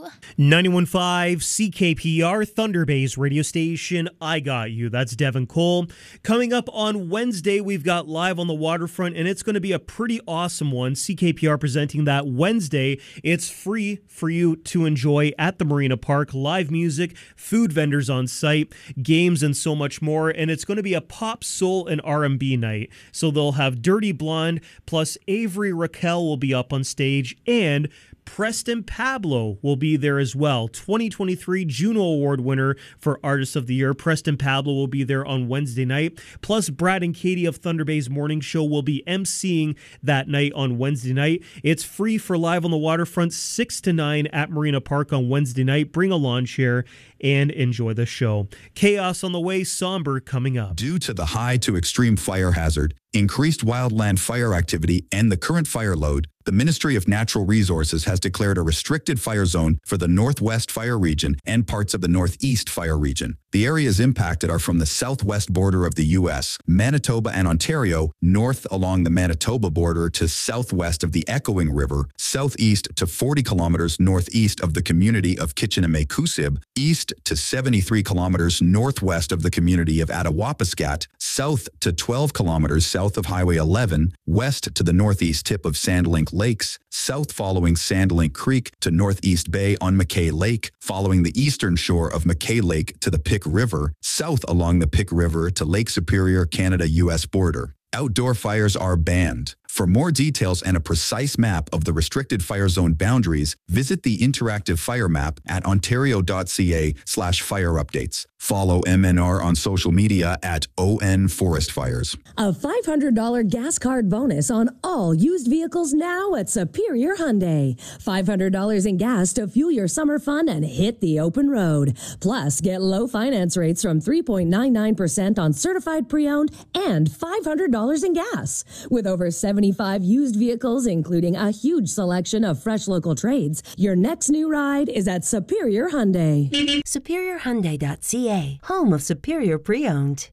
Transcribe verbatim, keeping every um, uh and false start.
ninety-one point five C K P R, Thunder Bay's radio station. I got you. That's Devin Cole. Coming up on Wednesday, we've got Live on the Waterfront, and it's going to be a pretty awesome one. C K P R presenting that Wednesday. It's free for you to enjoy at the Marina Park. Live music, food vendors on site, games, and so much more. And it's going to be a pop, soul, and R and B night. So they'll have Dirty Blonde, plus Avery Raquel will be up on stage, and Preston Pablo will be there as well. twenty twenty-three Juno Award winner for Artist of the Year. Preston Pablo will be there on Wednesday night. Plus, Brad and Katie of Thunder Bay's Morning Show will be emceeing that night on Wednesday night. It's free for Live on the Waterfront, six to nine at Marina Park on Wednesday night. Bring a lawn chair and enjoy the show. Chaos on the way, somber coming up. Due to the high to extreme fire hazard, increased wildland fire activity, and the current fire load, the Ministry of Natural Resources has declared a restricted fire zone for the Northwest Fire Region and parts of the Northeast Fire Region. The areas impacted are from the southwest border of the U S, Manitoba and Ontario, north along the Manitoba border to southwest of the Echoing River, southeast to forty kilometers northeast of the community of Kitchename-Kusib, east to seventy-three kilometers northwest of the community of Attawapiskat, south to twelve kilometers south of Highway eleven, west to the northeast tip of Sandlink Lakes, south following Sandlink Creek to Northeast Bay on McKay Lake, following the eastern shore of McKay Lake to the Pick River, south along the Pick River to Lake Superior, Canada-U S border. Outdoor fires are banned. For more details and a precise map of the restricted fire zone boundaries, visit the interactive fire map at ontario.ca slash fire updates. Follow M N R on social media at O N Forest Fires. A five hundred dollars gas card bonus on all used vehicles now at Superior Hyundai. five hundred dollars in gas to fuel your summer fun and hit the open road. Plus, get low finance rates from three point nine nine percent on certified pre-owned and five hundred dollars in gas. With over seventy-five used vehicles, including a huge selection of fresh local trades, your next new ride is at Superior Hyundai. Superior Hyundai dot C A, home of Superior Pre-Owned.